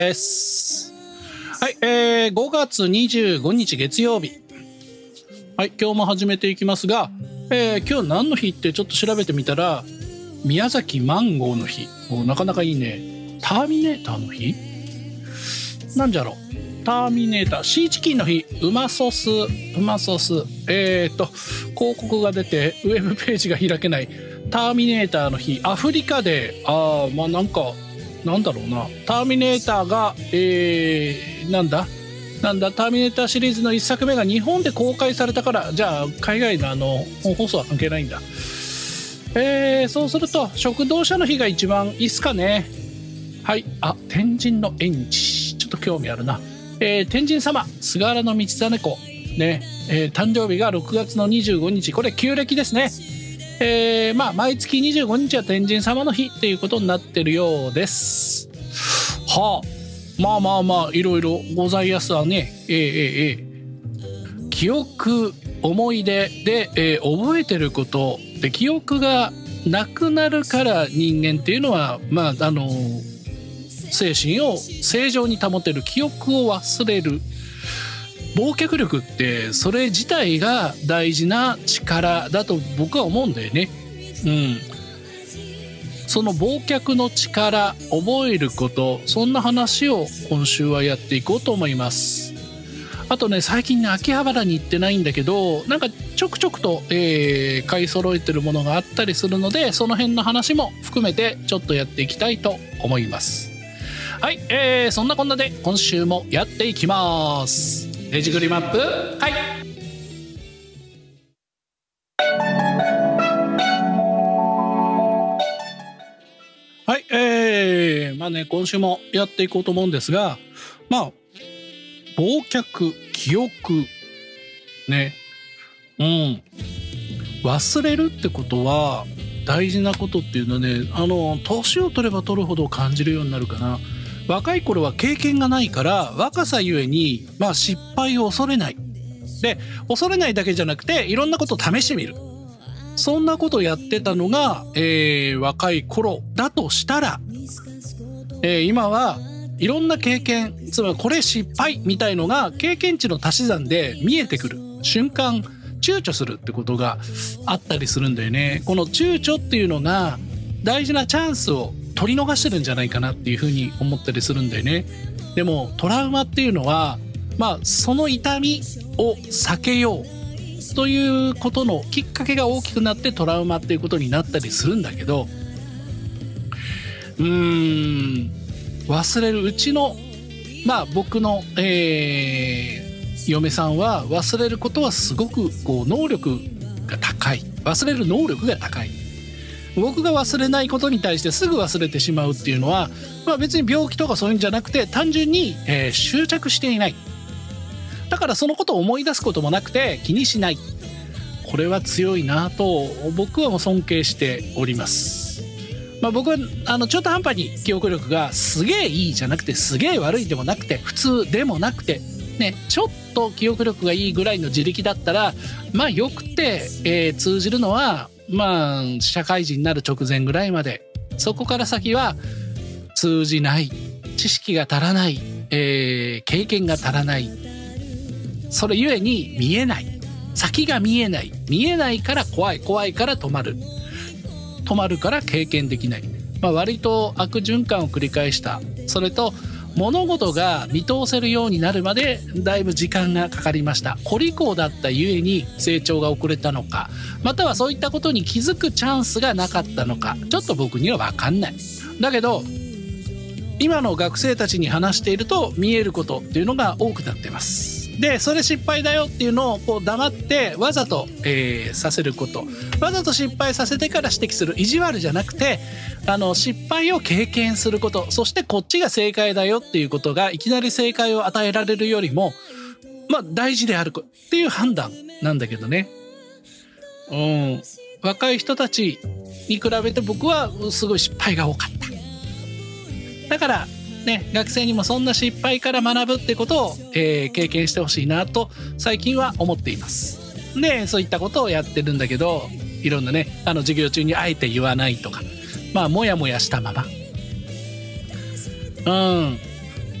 です。はい、5月25日月曜日。はい、今日も始めていきますが、今日何の日ってちょっと調べてみたら、宮崎マンゴーの日。なかなかいいね。ターミネーターの日なんじゃろう。ターミネーター、シーチキンの日、うまソス。広告が出てウェブページが開けない。ターミネーターの日、アフリカで、なんだろうな、ターミネーターが、なんだターミネーターシリーズの1作目が日本で公開されたから、じゃあ海外の本放送は関係ないんだ。そうすると食堂車の日が一番いいっすかね。はい、天神の縁日、ちょっと興味あるな。天神様菅原道真公ね、誕生日が6月の25日、これ旧暦ですね。毎月25日は天神様の日っていうことになってるようです。はあ、いろいろございやすわね。記憶思い出で、覚えてることで、記憶がなくなるから人間っていうのは精神を正常に保てる、記憶を忘れる。忘却力ってそれ自体が大事な力だと僕は思うんだよね。その忘却の力、覚えること、そんな話を今週はやっていこうと思います。あとね、最近ね、秋葉原に行ってないんだけど、なんかちょくちょくと、買い揃えてるものがあったりするので、その辺の話も含めてちょっとやっていきたいと思います。はい、そんなこんなで今週もやっていきます。レジグリマップ、はい。はい、今週もやっていこうと思うんですが、忘却、記憶ね、忘れるってことは大事なことっていうのはね、年を取れば取るほど感じるようになるかな。若い頃は経験がないから、若さゆえに失敗を恐れない。で、恐れないだけじゃなくて、いろんなことを試してみる。そんなことをやってたのが、若い頃だとしたら、今はいろんな経験、つまりこれ失敗みたいのが経験値の足し算で見えてくる瞬間、躊躇するってことがあったりするんだよね。この躊躇っていうのが大事なチャンスを取り逃してるんじゃないかなっていうふうに思ったりするんだよね。でもトラウマっていうのは、その痛みを避けようということのきっかけが大きくなってトラウマっていうことになったりするんだけど、忘れるうちの僕の、嫁さんは忘れることはすごく能力が高い。忘れる能力が高い。僕が忘れないことに対してすぐ忘れてしまうっていうのは、別に病気とかそういうんじゃなくて、単純に、執着していない。だからそのことを思い出すこともなくて気にしない。これは強いなと僕はもう尊敬しております。僕は中途半端に記憶力がすげえいいじゃなくて、すげえ悪いでもなくて、普通でもなくてね、ちょっと記憶力がいいぐらいの自力だったらよくて、通じるのは社会人になる直前ぐらいまで。そこから先は通じない、知識が足らない、経験が足らない。それゆえに見えない、先が見えないから怖いから止まるから経験できない。割と悪循環を繰り返した。それと物事が見通せるようになるまでだいぶ時間がかかりました。小利口だったゆえに成長が遅れたのか、またはそういったことに気づくチャンスがなかったのか、ちょっと僕には分かんない。だけど今の学生たちに話していると見えることっていうのが多くなってます。で、それ失敗だよっていうのを黙ってわざと、させること、わざと失敗させてから指摘する、意地悪じゃなくて失敗を経験すること、そしてこっちが正解だよっていうことがいきなり正解を与えられるよりも大事であるっていう判断なんだけどね。若い人たちに比べて僕はすごい失敗が多かった。だからね、学生にもそんな失敗から学ぶってことを、経験してほしいなと最近は思っています。で、そういったことをやってるんだけど、いろんなね、授業中にあえて言わないとか、もやもやしたまま